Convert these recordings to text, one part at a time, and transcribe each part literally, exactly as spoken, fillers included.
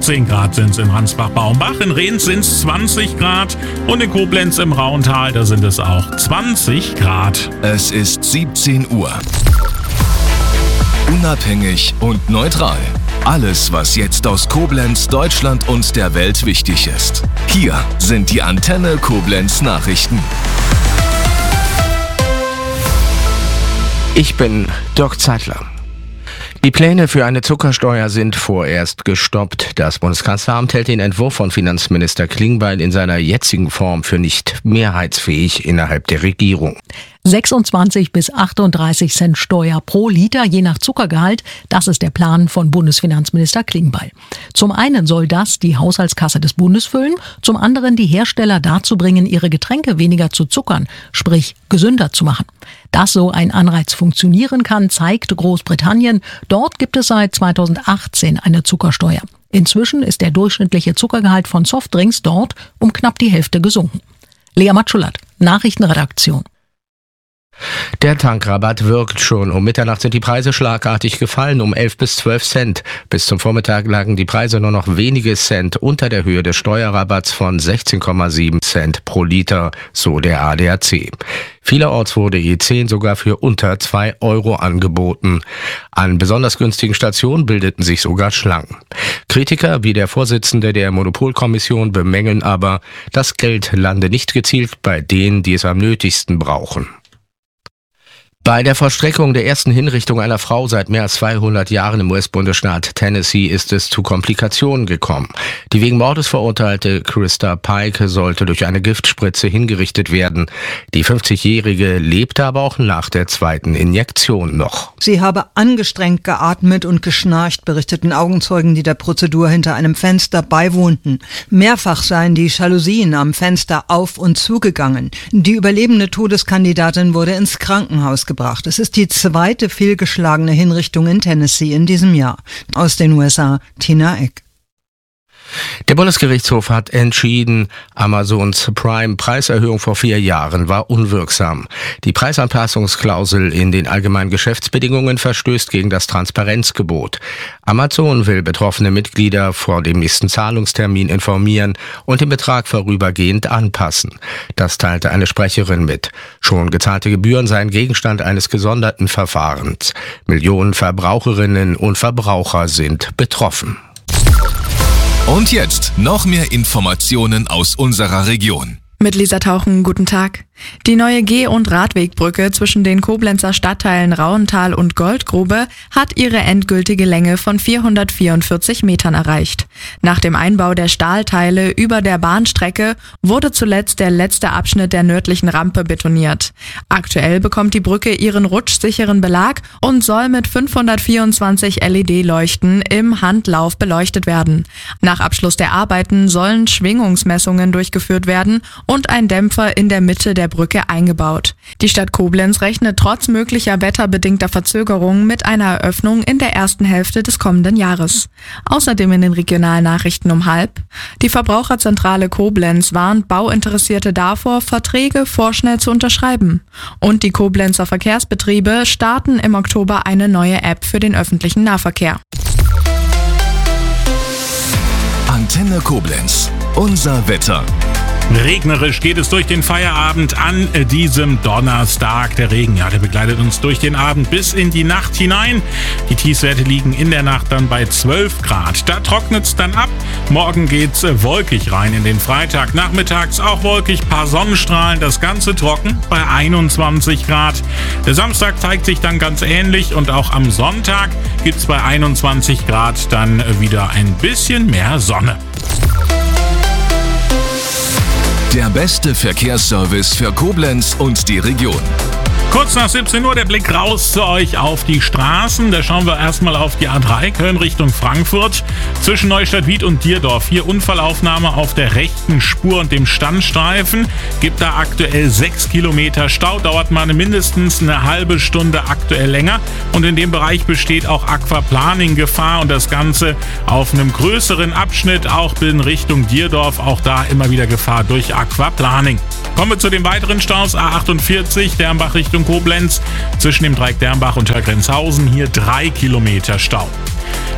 achtzehn Grad sind es in Ransbach-Baumbach, in Rehns sind es zwanzig Grad und in Koblenz im Rauental, da sind es auch zwanzig Grad. Es ist siebzehn Uhr. Unabhängig und neutral. Alles, was jetzt aus Koblenz, Deutschland und der Welt wichtig ist. Hier sind die Antenne Koblenz Nachrichten. Ich bin Dirk Zeitler. Die Pläne für eine Zuckersteuer sind vorerst gestoppt. Das Bundeskanzleramt hält den Entwurf von Finanzminister Klingbeil in seiner jetzigen Form für nicht mehrheitsfähig innerhalb der Regierung. sechsundzwanzig bis achtunddreißig Cent Steuer pro Liter, je nach Zuckergehalt. Das ist der Plan von Bundesfinanzminister Klingbeil. Zum einen soll das die Haushaltskasse des Bundes füllen, zum anderen die Hersteller dazu bringen, ihre Getränke weniger zu zuckern, sprich gesünder zu machen. Dass so ein Anreiz funktionieren kann, zeigt Großbritannien. Dort gibt es seit zweitausendachtzehn eine Zuckersteuer. Inzwischen ist der durchschnittliche Zuckergehalt von Softdrinks dort um knapp die Hälfte gesunken. Lea Matschulat, Nachrichtenredaktion. Der Tankrabatt wirkt schon. Um Mitternacht sind die Preise schlagartig gefallen, um elf bis zwölf Cent. Bis zum Vormittag lagen die Preise nur noch wenige Cent unter der Höhe des Steuerrabatts von sechzehn Komma sieben Cent pro Liter, so der A D A C. Vielerorts wurde E zehn sogar für unter zwei Euro angeboten. An besonders günstigen Stationen bildeten sich sogar Schlangen. Kritiker wie der Vorsitzende der Monopolkommission bemängeln aber, das Geld lande nicht gezielt bei denen, die es am nötigsten brauchen. Bei der Vollstreckung der ersten Hinrichtung einer Frau seit mehr als zweihundert Jahren im U S-Bundesstaat Tennessee ist es zu Komplikationen gekommen. Die wegen Mordes verurteilte Krista Pike sollte durch eine Giftspritze hingerichtet werden. Die fünfzigjährige lebte aber auch nach der zweiten Injektion noch. Sie habe angestrengt geatmet und geschnarcht, berichteten Augenzeugen, die der Prozedur hinter einem Fenster beiwohnten. Mehrfach seien die Jalousien am Fenster auf und zugegangen. Die überlebende Todeskandidatin wurde ins Krankenhaus gebracht. Es ist die zweite fehlgeschlagene Hinrichtung in Tennessee in diesem Jahr. Aus den U S A, Tina Eck. Der Bundesgerichtshof hat entschieden, Amazons Prime-Preiserhöhung vor vier Jahren war unwirksam. Die Preisanpassungsklausel in den allgemeinen Geschäftsbedingungen verstößt gegen das Transparenzgebot. Amazon will betroffene Mitglieder vor dem nächsten Zahlungstermin informieren und den Betrag vorübergehend anpassen. Das teilte eine Sprecherin mit. Schon gezahlte Gebühren seien Gegenstand eines gesonderten Verfahrens. Millionen Verbraucherinnen und Verbraucher sind betroffen. Und jetzt noch mehr Informationen aus unserer Region. Mit Lisa Tauchen, guten Tag. Die neue Geh- und Radwegbrücke zwischen den Koblenzer Stadtteilen Rauental und Goldgrube hat ihre endgültige Länge von vierhundertvierundvierzig Metern erreicht. Nach dem Einbau der Stahlteile über der Bahnstrecke wurde zuletzt der letzte Abschnitt der nördlichen Rampe betoniert. Aktuell bekommt die Brücke ihren rutschsicheren Belag und soll mit fünfhundertvierundzwanzig L E D-Leuchten im Handlauf beleuchtet werden. Nach Abschluss der Arbeiten sollen Schwingungsmessungen durchgeführt werden und ein Dämpfer in der Mitte der Brücke eingebaut. Die Stadt Koblenz rechnet trotz möglicher wetterbedingter Verzögerungen mit einer Eröffnung in der ersten Hälfte des kommenden Jahres. Außerdem in den Regionalnachrichten um halb. Die Verbraucherzentrale Koblenz warnt Bauinteressierte davor, Verträge vorschnell zu unterschreiben. Und die Koblenzer Verkehrsbetriebe starten im Oktober eine neue App für den öffentlichen Nahverkehr. Antenne Koblenz. Unser Wetter. Regnerisch geht es durch den Feierabend an diesem Donnerstag. Der Regen, ja, der begleitet uns durch den Abend bis in die Nacht hinein. Die Tiefstwerte liegen in der Nacht dann bei zwölf Grad. Da trocknet es dann ab. Morgen geht's wolkig rein in den Freitag. Nachmittags auch wolkig, paar Sonnenstrahlen, das Ganze trocken bei einundzwanzig Grad. Der Samstag zeigt sich dann ganz ähnlich und auch am Sonntag gibt's bei einundzwanzig Grad dann wieder ein bisschen mehr Sonne. Der beste Verkehrsservice für Koblenz und die Region. Kurz nach siebzehn Uhr der Blick raus zu euch auf die Straßen. Da schauen wir erstmal auf die A drei, Köln Richtung Frankfurt. Zwischen Neustadt-Wied und Dierdorf. Hier Unfallaufnahme auf der rechten Spur und dem Standstreifen. Gibt da aktuell sechs Kilometer Stau. Dauert mal mindestens eine halbe Stunde aktuell länger. Und in dem Bereich besteht auch Aquaplaning-Gefahr. Und das Ganze auf einem größeren Abschnitt, auch in Richtung Dierdorf. Auch da immer wieder Gefahr durch Aquaplaning. Kommen wir zu den weiteren Staus. A achtundvierzig, Dernbach Richtung Koblenz. Zwischen dem Dreieck Dernbach und Hörgrenzhausen hier drei Kilometer Stau.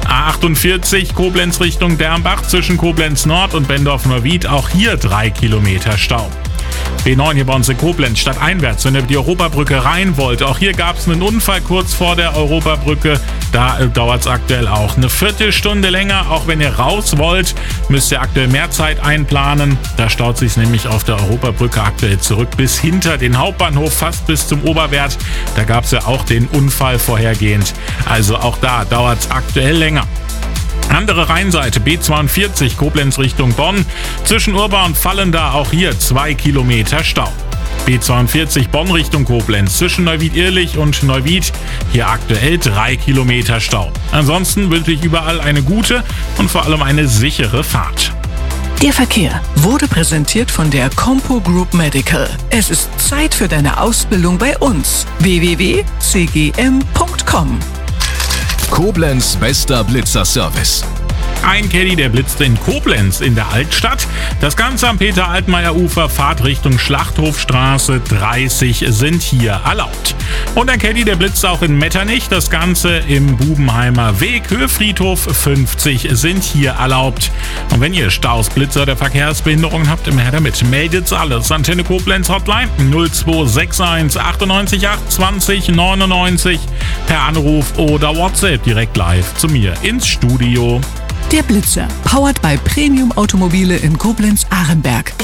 A achtundvierzig Koblenz Richtung Dernbach zwischen Koblenz Nord und Bendorf-Neuwied, auch hier drei Kilometer Stau. B neun hier bei uns in Koblenz, stadteinwärts, wenn ihr über die Europabrücke rein wollt. Auch hier gab es einen Unfall kurz vor der Europabrücke. Da äh, dauert es aktuell auch eine Viertelstunde länger. Auch wenn ihr raus wollt, müsst ihr aktuell mehr Zeit einplanen. Da staut sich nämlich auf der Europabrücke aktuell zurück bis hinter den Hauptbahnhof, fast bis zum Oberwert. Da gab es ja auch den Unfall vorhergehend. Also auch da dauert es aktuell länger. Andere Rheinseite, B zweiundvierzig, Koblenz Richtung Bonn. Zwischen Urba und Vallenda auch hier zwei Kilometer Stau. B zweiundvierzig Bonn Richtung Koblenz. Zwischen Neuwied-Irlich und Neuwied hier aktuell drei Kilometer Stau. Ansonsten wünsche ich überall eine gute und vor allem eine sichere Fahrt. Der Verkehr wurde präsentiert von der Compo Group Medical. Es ist Zeit für deine Ausbildung bei uns. w w w punkt c g m punkt com Koblenz bester Blitzerservice. Ein Caddy, der blitzt in Koblenz in der Altstadt. Das Ganze am Peter-Altmaier-Ufer, Fahrt Richtung Schlachthofstraße, dreißig sind hier erlaubt. Und ein Caddy, der blitzt auch in Metternich. Das Ganze im Bubenheimer Weg, Höhefriedhof, fünfzig sind hier erlaubt. Und wenn ihr Staus, Blitzer oder Verkehrsbehinderungen habt, immer her damit. Meldet's alles. Antenne Koblenz Hotline null zwei sechs eins achtundneunzig acht zwanzig neunundneunzig per Anruf oder WhatsApp direkt live zu mir ins Studio. Der Blitzer, powered by Premium Automobile in Koblenz-Arenberg.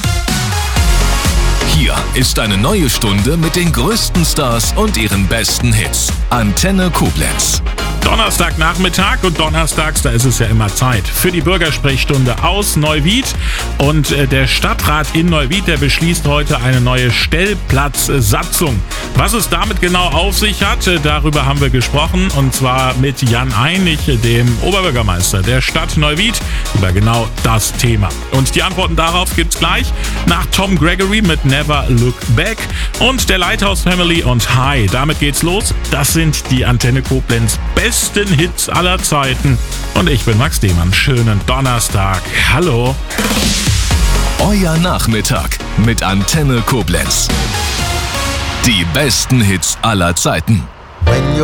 Hier ist eine neue Stunde mit den größten Stars und ihren besten Hits. Antenne Koblenz. Donnerstagnachmittag und donnerstags, da ist es ja immer Zeit für die Bürgersprechstunde aus Neuwied. Und äh, der Stadtrat in Neuwied, der beschließt heute eine neue Stellplatzsatzung. Was es damit genau auf sich hat, äh, darüber haben wir gesprochen. Und zwar mit Jan Einig, dem Oberbürgermeister der Stadt Neuwied, über genau das Thema. Und die Antworten darauf gibt's gleich nach Tom Gregory mit Never Look Back und der Lighthouse Family und Hi. Damit geht's los. Das sind die Antenne Koblenz besten Hits aller Zeiten. Und ich bin Max Demann. Schönen Donnerstag. Hallo. Euer Nachmittag mit Antenne Koblenz. Die besten Hits aller Zeiten.